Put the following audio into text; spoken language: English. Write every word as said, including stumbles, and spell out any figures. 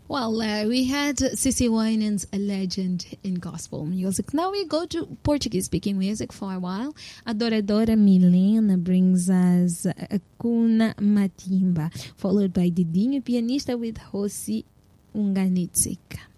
Well, uh, we had Cissy Winans, a legend in gospel music. Now we go to Portuguese-speaking music for a while. Adoradora Milena brings us Kuna Matimba, followed by Didinho Pianista with Rossi Unganitsik.